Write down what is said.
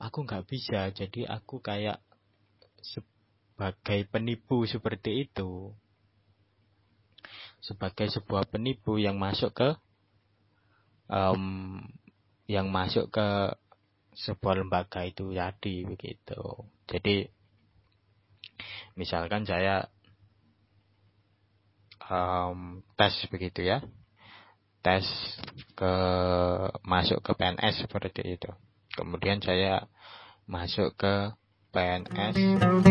aku nggak bisa. Jadi aku kayak sebagai penipu seperti itu. Sebagai sebuah penipu yang masuk ke sebuah lembaga itu tadi begitu. Jadi misalkan saya tes begitu ya, tes masuk ke PNS seperti itu. Kemudian saya masuk ke PNS